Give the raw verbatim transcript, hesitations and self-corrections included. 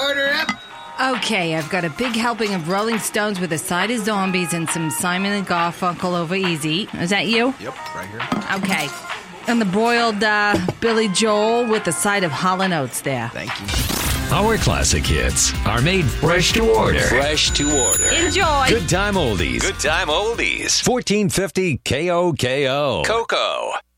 Order up. Okay, I've got a big helping of Rolling Stones with a side of zombies and some Simon and Garfunkel over easy. Is that you? Yep, right here. Okay. And the broiled uh, Billy Joel with a side of Hall and Oates there. Thank you. Our classic hits are made fresh to order. Fresh to order. Enjoy. Good time oldies. Good time oldies. fourteen fifty K O K O. Coco.